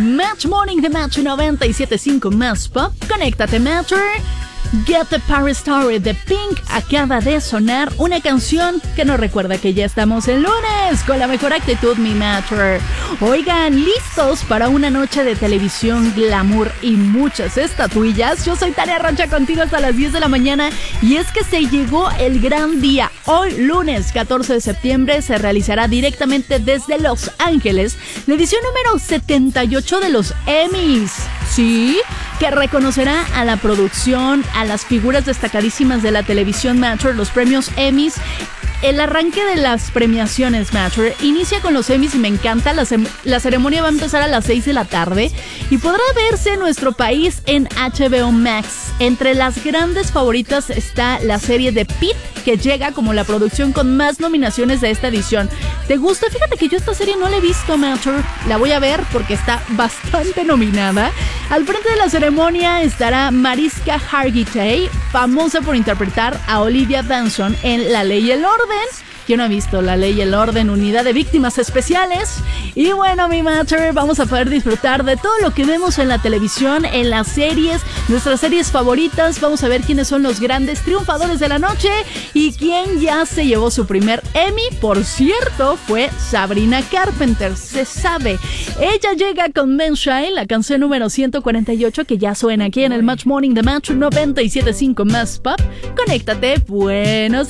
Match Morning de Match 97.5 Más Pop. Conéctate, Matcher. Get the Party Started de Pink acaba de sonar, una canción que nos recuerda que ya estamos el lunes con la mejor actitud, mi Matcher. Oigan, ¿listos para una noche de televisión, glamour y muchas estatuillas? Yo soy Tania Rocha contigo hasta las 10 de la mañana y es que se llegó el gran día. Hoy, lunes 14 de septiembre, se realizará directamente desde Los Ángeles la edición número 78 de los Emmys. Sí, que reconocerá a la producción, a las figuras destacadísimas de la televisión, Matcher, los premios Emmys. El arranque de las premiaciones, Matcher, inicia con los Emmys y me encanta. La ceremonia va a empezar a las 6 de la tarde y podrá verse en nuestro país en HBO Max. Entre las grandes favoritas está la serie de Pitt, que llega como la producción con más nominaciones de esta edición. ¿Te gusta? Fíjate que yo esta serie no la he visto, Matcher. La voy a ver porque está bastante nominada. Al frente de la ceremonia estará Mariska Hargitay, famosa por interpretar a Olivia Benson en La Ley y el Orden. ¿Quién no ha visto La Ley y el Orden, Unidad de Víctimas Especiales? Y bueno, mi Matcher, vamos a poder disfrutar de todo lo que vemos en la televisión, en las series, nuestras series favoritas. Vamos a ver quiénes son los grandes triunfadores de la noche y quién ya se llevó su primer Emmy. Por cierto, fue Sabrina Carpenter, se sabe. Ella llega con Moonshine, la canción número 148 que ya suena aquí en el Match Morning de Match 97.5 Más Pop. Conéctate, buenos días.